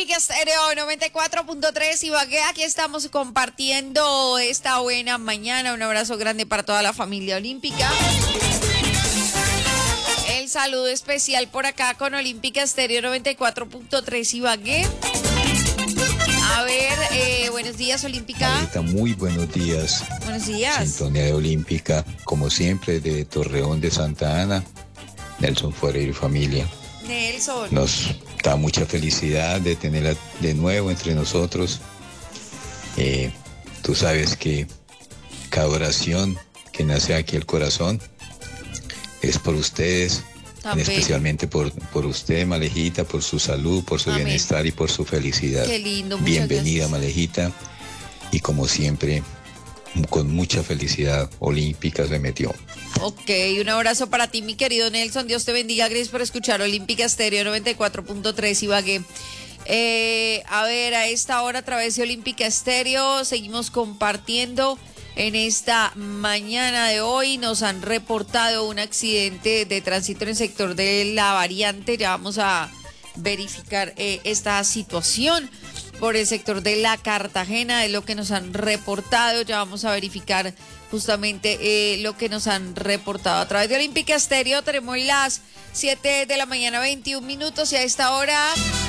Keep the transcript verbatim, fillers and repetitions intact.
Olímpica Estéreo noventa y cuatro punto tres Ibagué, aquí estamos compartiendo esta buena mañana. Un abrazo grande para toda la familia olímpica. El saludo especial por acá con Olímpica Estéreo noventa y cuatro punto tres Ibagué. A ver, eh, buenos días, Olímpica. Marita, muy buenos días. Buenos días. Sintonía de Olímpica, como siempre, de Torreón de Santa Ana, Nelson Fuereiro y familia. Nelson. Nos da mucha felicidad de tenerla de nuevo entre nosotros. Eh, tú sabes que cada oración que nace aquí el corazón es por ustedes, especialmente por, por usted, Malejita, por su salud, por su Amén. Bienestar y por su felicidad. Qué lindo, muchas Bienvenida, gracias. Malejita, y como siempre, con mucha felicidad, Olímpica se metió. Ok, un abrazo para ti, mi querido Nelson. Dios te bendiga. Gracias por escuchar Olímpica Estéreo noventa y cuatro punto tres Ibagué. Eh, a ver, a esta hora a través de Olímpica Estéreo seguimos compartiendo. En esta mañana de hoy nos han reportado un accidente de tránsito en el sector de La Variante. Ya vamos a verificar eh, esta situación por el sector de La Cartagena, es lo que nos han reportado. Ya vamos a verificar justamente eh, lo que nos han reportado. A través de Olímpica Estéreo tenemos las siete de la mañana, veintiún minutos, y a esta hora...